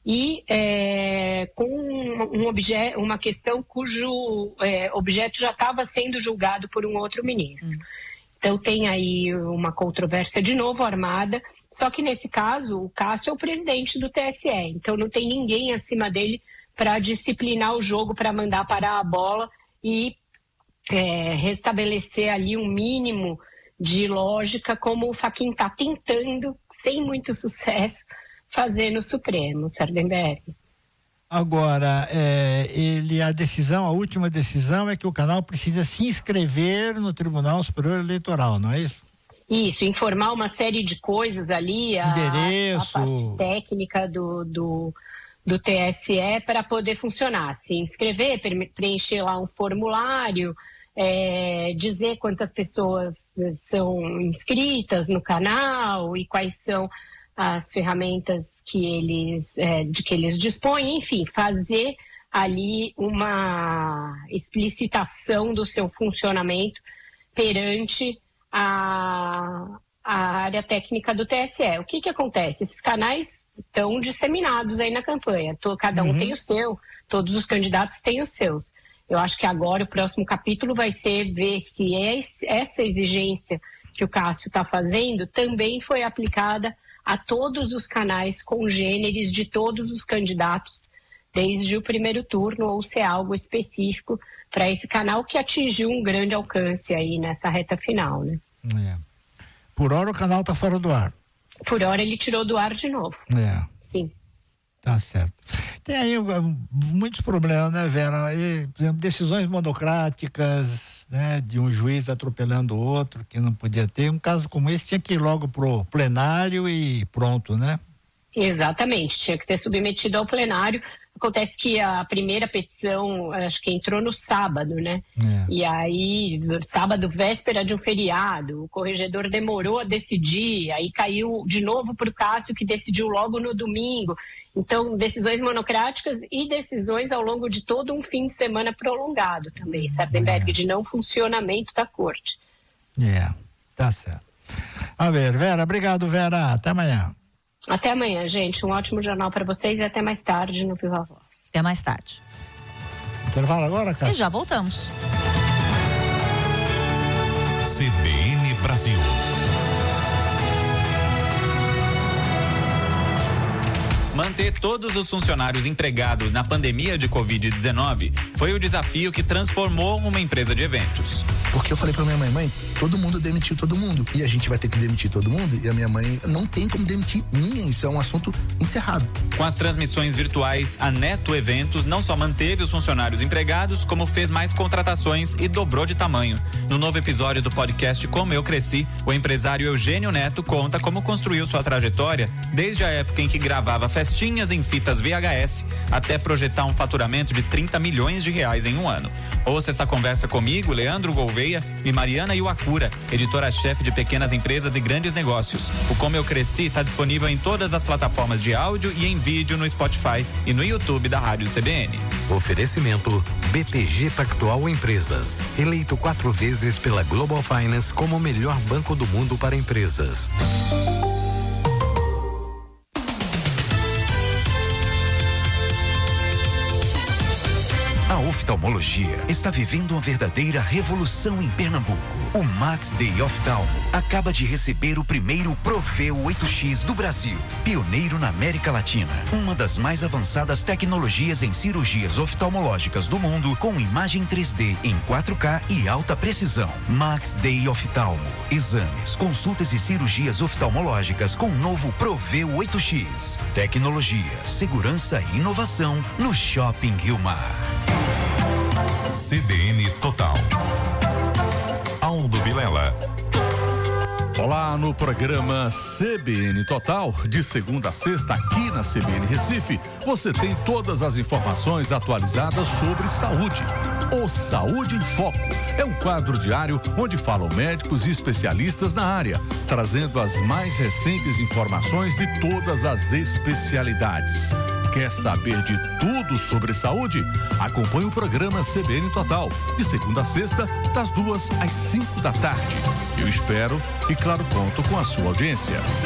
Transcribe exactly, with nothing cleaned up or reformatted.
e é, com um objeto, uma questão cujo é, objeto já estava sendo julgado por um outro ministro. Hum. Então tem aí uma controvérsia de novo armada, só que nesse caso o Cássio é o presidente do T S E, então não tem ninguém acima dele para disciplinar o jogo, para mandar parar a bola e é, restabelecer ali um mínimo de lógica, como o Fachin está tentando, sem muito sucesso, fazer no Supremo, Sardenberg. Agora, é, ele, a decisão, a última decisão é que o canal precisa se inscrever no Tribunal Superior Eleitoral, não é isso? Isso, informar uma série de coisas ali, a, endereço, a parte técnica do, do, do T S E para poder funcionar. Se inscrever, preencher lá um formulário, é, dizer quantas pessoas são inscritas no canal e quais são as ferramentas que eles, é, de que eles dispõem, enfim, fazer ali uma explicitação do seu funcionamento perante a, a área técnica do T S E. O que que acontece? Esses canais estão disseminados aí na campanha, Tô, cada um uhum. tem o seu, todos os candidatos têm os seus. Eu acho que agora o próximo capítulo vai ser ver se esse, essa exigência que o Cássio está fazendo também foi aplicada a todos os canais congêneres de todos os candidatos desde o primeiro turno, ou se é algo específico para esse canal que atingiu um grande alcance aí nessa reta final, né? É. Por hora o canal está fora do ar. Por hora ele tirou do ar de novo. É. Sim. Tá certo. Tem aí muitos problemas, né, Vera? E, por exemplo, decisões monocráticas, né, de um juiz atropelando o outro, que não podia ter. Um caso como esse tinha que ir logo pro plenário e pronto, né? Exatamente, tinha que ter submetido ao plenário. Acontece que a primeira petição, acho que entrou no sábado, né? É. E aí, sábado, véspera de um feriado, o corregedor demorou a decidir, aí caiu de novo para o Cássio, que decidiu logo no domingo. Então, decisões monocráticas e decisões ao longo de todo um fim de semana prolongado também, Sardenberg, é. de não funcionamento da corte. É, tá certo. A ver, Vera, obrigado, Vera, até amanhã. Até amanhã, gente. Um ótimo jornal para vocês e até mais tarde no Viva Voz. Até mais tarde. Intervalo agora, cara? E já voltamos. C B N Brasil. Manter todos os funcionários empregados na pandemia de covid dezenove foi o desafio que transformou uma empresa de eventos. Porque eu falei pra minha mãe, mãe, todo mundo demitiu todo mundo. E a gente vai ter que demitir todo mundo. E a minha mãe não tem como demitir ninguém. Isso é um assunto encerrado. Com as transmissões virtuais, a Neto Eventos não só manteve os funcionários empregados, como fez mais contratações e dobrou de tamanho. No novo episódio do podcast Como Eu Cresci, o empresário Eugênio Neto conta como construiu sua trajetória desde a época em que gravava festinhas em fitas V H S até projetar um faturamento de trinta milhões de reais em um ano. Ouça essa conversa comigo, Leandro Gouveia e Mariana Iwakura, editora-chefe de pequenas empresas e grandes negócios. O Como Eu Cresci está disponível em todas as plataformas de áudio e em vídeo no Spotify e no YouTube da Rádio C B N. Oferecimento B T G Pactual Empresas, eleito quatro vezes pela Global Finance como o melhor banco do mundo para empresas. A oftalmologia está vivendo uma verdadeira revolução em Pernambuco. O Max Day Oftalmo acaba de receber o primeiro Proveu oito X do Brasil, pioneiro na América Latina. Uma das mais avançadas tecnologias em cirurgias oftalmológicas do mundo, com imagem três D em quatro K e alta precisão. Max Day Oftalmo. Exames, consultas e cirurgias oftalmológicas com o novo Proveu oito X. Tecnologia, segurança e inovação no Shopping Rio Mar. C B N Total. Aldo Vilela. Olá, no programa C B N Total, de segunda a sexta, aqui na C B N Recife, você tem todas as informações atualizadas sobre saúde. O Saúde em Foco é um quadro diário onde falam médicos e especialistas na área, trazendo as mais recentes informações de todas as especialidades. Quer saber de tudo sobre saúde? Acompanhe o programa C B N Total, de segunda a sexta, das duas às cinco da tarde. Eu espero e, claro, conto com a sua audiência.